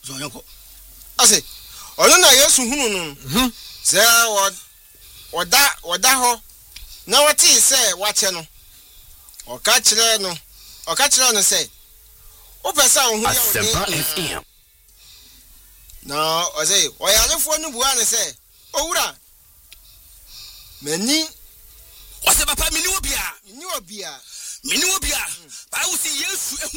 Zonyoko. Ase. Ono na Yesu hunu no. Se oda ho. Na wati se wache no. Oka kire no se. O pesa ohun ya o. Na ose oyalefo no buwa ne se. Owura. Mani Wase papa mini obia. Mini obia. Ba wo si Yesu